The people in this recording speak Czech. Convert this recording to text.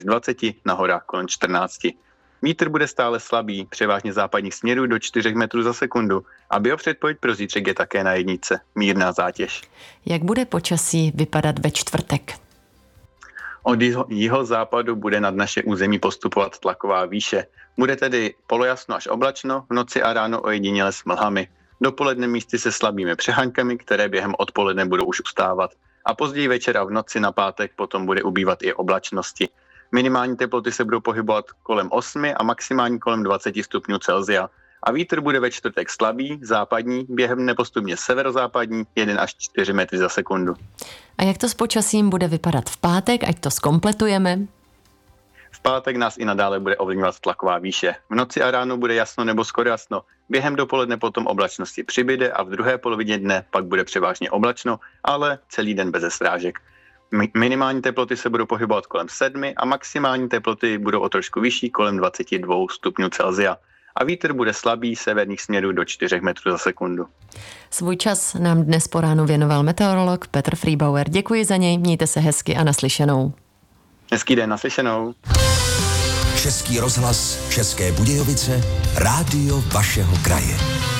20, na horách kolem 14. Vítr bude stále slabý, převážně západních směrů do 4 metrů za sekundu a biopředpověď pro zítřek je také na 1, mírná zátěž. Jak bude počasí vypadat ve čtvrtek? Od jihozápadu bude nad naše území postupovat tlaková výše. Bude tedy polojasno až oblačno, v noci a ráno ojediněle s mlhami. Dopoledne místy se slabými přeháňkami, které během odpoledne budou už ustávat. A později večer a v noci na pátek potom bude ubývat i oblačnosti. Minimální teploty se budou pohybovat kolem 8 a maximální kolem 20 stupňů Celsia. A vítr bude ve čtvrtek slabý, západní, během dne postupně severozápadní, 1 až 4 metry za sekundu. A jak to s počasím bude vypadat v pátek, ať to zkompletujeme? V pátek nás i nadále bude ovlivňovat tlaková výše. V noci a ráno bude jasno nebo skoro jasno. Během dopoledne potom oblačnosti přibyde a v druhé polovině dne pak bude převážně oblačno, ale celý den beze srážek. Minimální teploty se budou pohybovat kolem 7 a maximální teploty budou o trošku vyšší kolem 22 stupňů Celsia. A vítr bude slabý severních směrů do 4 metrů za sekundu. Svůj čas nám dnes po ránu věnoval meteorolog Petr Friebauer. Děkuji za něj, mějte se hezky a naslyšenou. Hezký den, naslyšenou. Český rozhlas, České Budějovice, rádio vašeho kraje.